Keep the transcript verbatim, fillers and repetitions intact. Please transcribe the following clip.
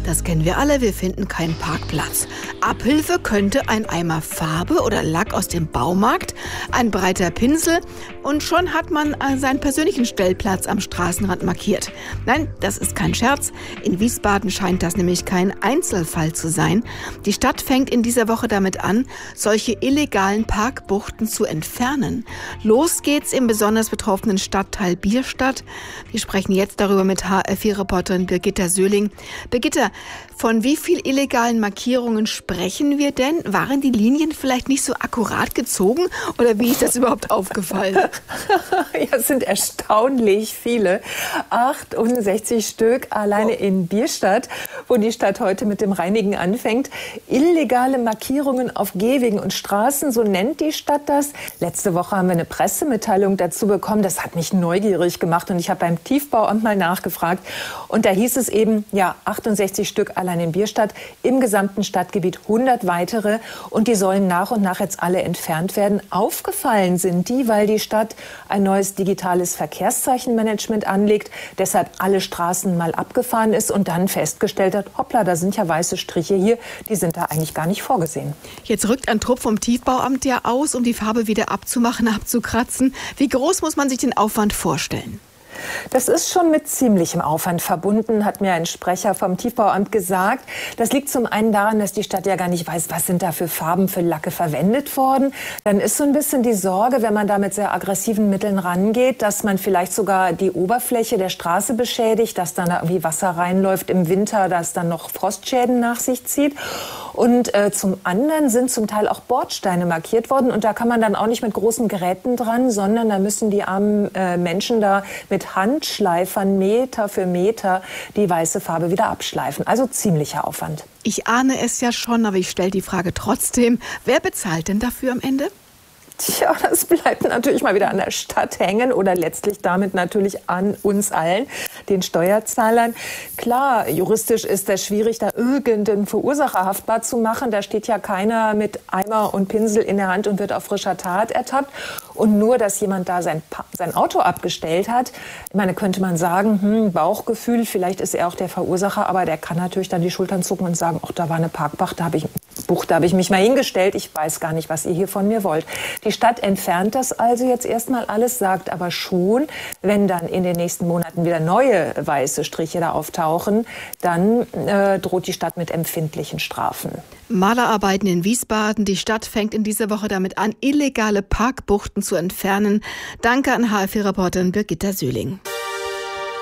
Das kennen wir alle, wir finden keinen Parkplatz. Abhilfe könnte ein Eimer Farbe oder Lack aus dem Baumarkt, ein breiter Pinsel und schon hat man seinen persönlichen Stellplatz am Straßenrand markiert. Nein, das ist kein Scherz. In Wiesbaden scheint das nämlich kein Einzelfall zu sein. Die Stadt fängt in dieser Woche damit an, solche illegalen Parkbuchten zu entfernen. Los geht's im besonders betroffenen Stadtteil Bierstadt. Wir sprechen jetzt darüber mit H R vier-Reporterin Birgitta Söhling. Birgitta, von wie viel illegalen Markierungen sprechen wir denn? Waren die Linien vielleicht nicht so akkurat gezogen oder wie ist das überhaupt aufgefallen? Ja, es sind erstaunlich viele. achtundsechzig Stück alleine oh. in Bierstadt, wo die Stadt heute mit dem Reinigen anfängt. Illegale Markierungen auf Gehwegen und Straßen, so nennt die Stadt das. Letzte Woche haben wir eine Pressemitteilung dazu bekommen. Das hat mich neugierig gemacht und ich habe beim Tiefbauamt mal nachgefragt. Und da hieß es eben, ja, achtundsechzig Stück allein in Bierstadt, im gesamten Stadtgebiet hundert weitere und die sollen nach und nach jetzt alle entfernt werden. Aufgefallen sind die, weil die Stadt ein neues digitales Verkehrszeichenmanagement anlegt, deshalb alle Straßen mal abgefahren ist und dann festgestellt hat, hoppla, da sind ja weiße Striche hier, die sind da eigentlich gar nicht vorgesehen. Jetzt rückt ein Trupp vom Tiefbauamt ja aus, um die Farbe wieder abzumachen, abzukratzen. Wie groß muss man sich den Aufwand vorstellen? Das ist schon mit ziemlichem Aufwand verbunden, hat mir ein Sprecher vom Tiefbauamt gesagt. Das liegt zum einen daran, dass die Stadt ja gar nicht weiß, was sind da für Farben, für Lacke verwendet worden. Dann ist so ein bisschen die Sorge, wenn man da mit sehr aggressiven Mitteln rangeht, dass man vielleicht sogar die Oberfläche der Straße beschädigt, dass dann da irgendwie Wasser reinläuft im Winter, dass dann noch Frostschäden nach sich zieht. Und äh, zum anderen sind zum Teil auch Bordsteine markiert worden. Und da kann man dann auch nicht mit großen Geräten dran, sondern da müssen die armen äh, Menschen da mit Handschleifern Meter für Meter die weiße Farbe wieder abschleifen. Also ziemlicher Aufwand. Ich ahne es ja schon, aber ich stelle die Frage trotzdem. Wer bezahlt denn dafür am Ende? Tja, das bleibt natürlich mal wieder an der Stadt hängen oder letztlich damit natürlich an uns allen, den Steuerzahlern. Klar, juristisch ist es schwierig, da irgendeinen Verursacher haftbar zu machen. Da steht ja keiner mit Eimer und Pinsel in der Hand und wird auf frischer Tat ertappt. Und nur, dass jemand da sein, sein Auto abgestellt hat, ich meine, könnte man sagen, hm, Bauchgefühl, vielleicht ist er auch der Verursacher, aber der kann natürlich dann die Schultern zucken und sagen, ach, da war eine Parkbucht, da habe ich, Bucht, da habe ich mich mal hingestellt, ich weiß gar nicht, was ihr hier von mir wollt. Die Stadt entfernt das also jetzt erstmal alles, sagt aber schon, wenn dann in den nächsten Monaten wieder neue weiße Striche da auftauchen, dann äh, droht die Stadt mit empfindlichen Strafen. Malerarbeiten in Wiesbaden. Die Stadt fängt in dieser Woche damit an, illegale Parkbuchten zu entfernen. Danke an H R vier-Reporterin Birgitta Söhling.